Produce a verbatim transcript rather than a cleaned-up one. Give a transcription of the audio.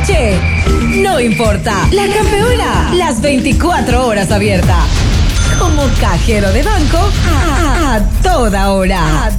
noche. No importa. La Campeona, las veinticuatro horas abierta. Como cajero de banco a, a toda hora.